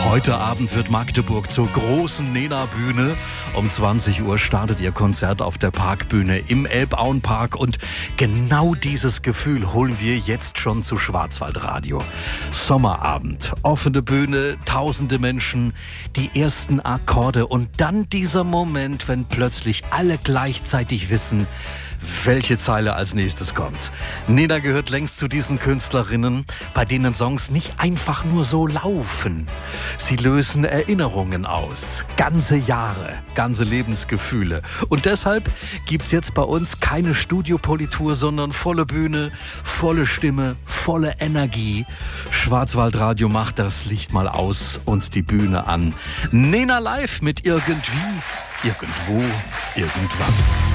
Heute Abend wird Magdeburg zur großen Nena-Bühne. Um 20 Uhr startet ihr Konzert auf der Parkbühne im Elbauenpark. Und genau dieses Gefühl holen wir jetzt schon zu Schwarzwaldradio. Sommerabend, offene Bühne, tausende Menschen, die ersten Akkorde und dann dieser Moment, wenn plötzlich alle gleichzeitig wissen, welche Zeile als nächstes kommt. Nena gehört längst zu diesen Künstlerinnen, bei denen Songs nicht einfach nur so laufen. Sie lösen Erinnerungen aus, ganze Jahre, ganze Lebensgefühle. Und deshalb gibt's jetzt bei uns keine Studiopolitur, sondern volle Bühne, volle Stimme, volle Energie. Schwarzwaldradio macht das Licht mal aus und die Bühne an. Nena live mit irgendwie, irgendwo, irgendwann.